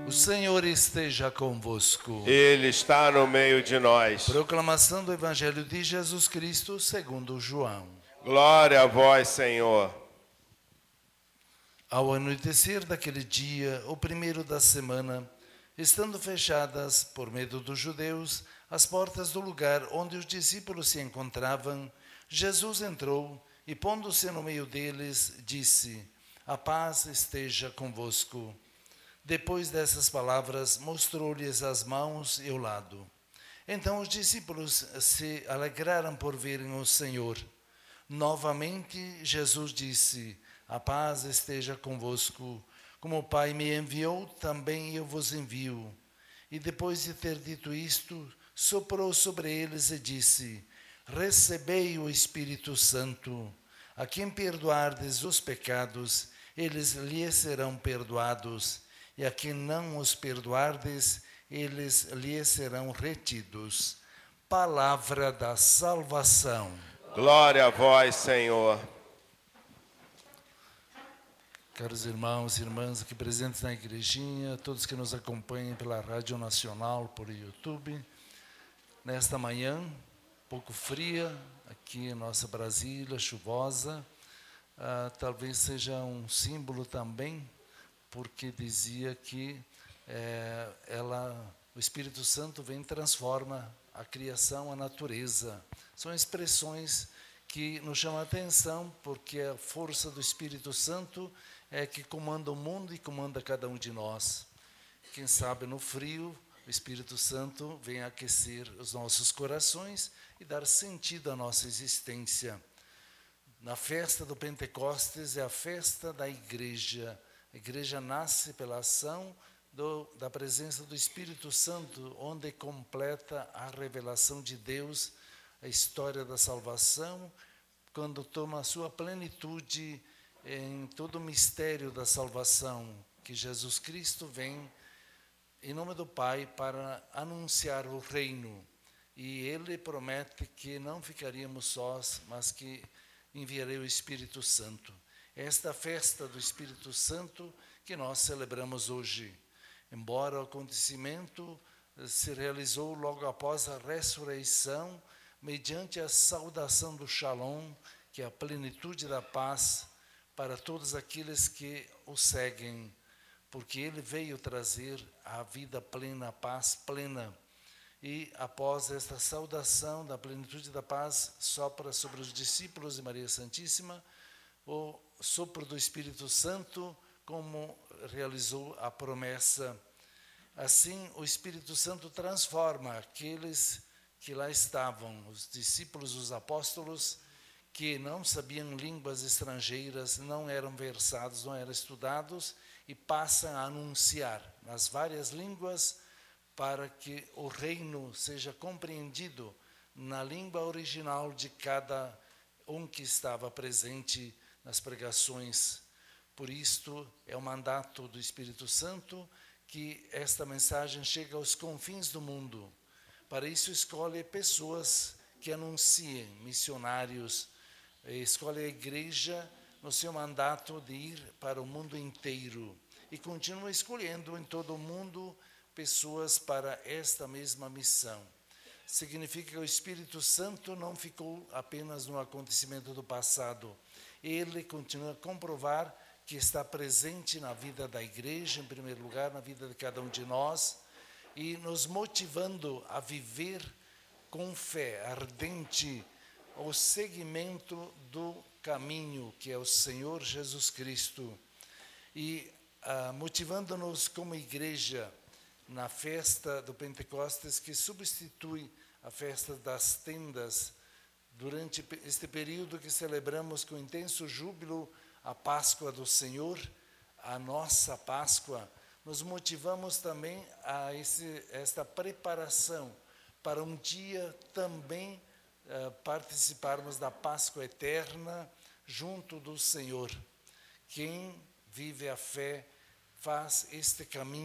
O Senhor esteja convosco. Ele está no meio de nós. Proclamação do Evangelho de Jesus Cristo segundo João. Glória a vós, Senhor. Ao anoitecer daquele dia, o primeiro da semana, estando fechadas, por medo dos judeus, as portas do lugar onde os discípulos se encontravam, Jesus entrou e, pondo-se no meio deles, disse: A paz esteja convosco. Depois dessas palavras, mostrou-lhes as mãos e o lado. Então os discípulos se alegraram por verem o Senhor. Novamente Jesus disse: A paz esteja convosco. Como o Pai me enviou, também eu vos envio. E depois de ter dito isto, soprou sobre eles e disse: Recebei o Espírito Santo. A quem perdoardes os pecados, eles lhes serão perdoados. E a quem não os perdoardes, eles lhes serão retidos. Palavra da salvação. Glória a vós, Senhor. Caros irmãos e irmãs aqui presentes na igrejinha, todos que nos acompanham pela Rádio Nacional, por YouTube, nesta manhã, um pouco fria, aqui em nossa Brasília, chuvosa, talvez seja um símbolo também, porque dizia que o Espírito Santo vem e transforma a criação, a natureza. São expressões que nos chamam a atenção, porque a força do Espírito Santo é que comanda o mundo e comanda cada um de nós. Quem sabe no frio, o Espírito Santo vem aquecer os nossos corações e dar sentido à nossa existência. Na festa do Pentecostes é a festa da igreja. A igreja nasce pela ação da presença do Espírito Santo, onde completa a revelação de Deus, a história da salvação, quando toma a sua plenitude em todo o mistério da salvação, que Jesus Cristo vem em nome do Pai para anunciar o reino. E Ele promete que não ficaríamos sós, mas que enviarei o Espírito Santo. Esta festa do Espírito Santo que nós celebramos hoje. Embora o acontecimento se realizou logo após a ressurreição, mediante a saudação do Shalom, que é a plenitude da paz para todos aqueles que o seguem, porque ele veio trazer a vida plena, a paz plena. E após esta saudação da plenitude da paz, sopra sobre os discípulos de Maria Santíssima o sopro do Espírito Santo, como realizou a promessa. Assim, o Espírito Santo transforma aqueles que lá estavam, os discípulos, os apóstolos, que não sabiam línguas estrangeiras, não eram versados, não eram estudados, e passam a anunciar nas várias línguas para que o reino seja compreendido na língua original de cada um que estava presente nas pregações. Por isto, é o mandato do Espírito Santo que esta mensagem chegue aos confins do mundo. Para isso, escolhe pessoas que anunciem, missionários, escolhe a igreja no seu mandato de ir para o mundo inteiro e continua escolhendo em todo o mundo pessoas para esta mesma missão. Significa que o Espírito Santo não ficou apenas no acontecimento do passado. Ele continua a comprovar que está presente na vida da igreja, em primeiro lugar, na vida de cada um de nós, e nos motivando a viver com fé ardente o seguimento do caminho que é o Senhor Jesus Cristo. E motivando-nos como igreja na festa do Pentecostes, que substitui a festa das tendas, durante este período que celebramos com intenso júbilo a Páscoa do Senhor, a nossa Páscoa, nos motivamos também a esta preparação para um dia também participarmos da Páscoa eterna junto do Senhor. Quem vive a fé faz este caminho